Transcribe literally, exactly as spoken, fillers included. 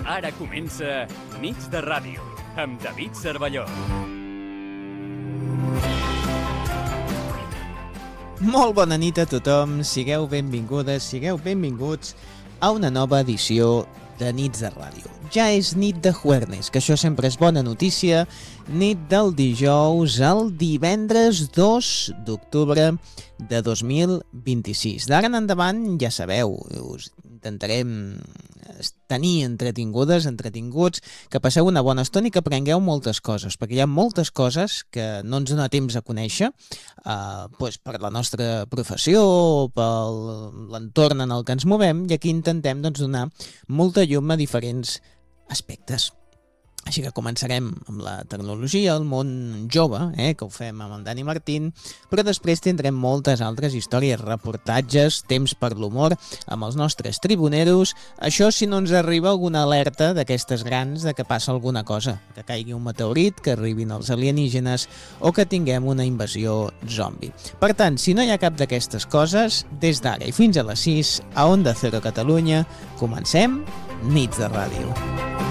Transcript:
Ara comença Nits de Ràdio, amb David Cervelló. Molt bona nit a tothom, sigueu benvingudes, sigueu benvinguts a una nova edició de Nits de Ràdio. Ja és nit de jueves, que això sempre és bona notícia, nit del dijous al divendres dos d'octubre de dos mil vint-i-sis. D'ara en endavant, ja sabeu, us intentarem tenir entretingudes, entretinguts, que passeu una bona estona i que aprengueu moltes coses, perquè hi ha moltes coses que no ens dona temps a conèixer eh, doncs per la nostra professió o per l'entorn en el que ens movem, i aquí intentem doncs, donar molta llum a diferents aspectes. Així que començarem amb la tecnologia, el món jove, eh, que ho fem amb en Dani Martín, però després tindrem moltes altres històries, reportatges, temps per l'humor, amb els nostres tribuneros, això si no ens arriba alguna alerta d'aquestes grans de que passa alguna cosa, que caigui un meteorit, que arribin els alienígenes o que tinguem una invasió zombi. Per tant, si no hi ha cap d'aquestes coses, des d'ara i fins a les sis, a Onda Cero Catalunya, comencem Nits de Ràdio.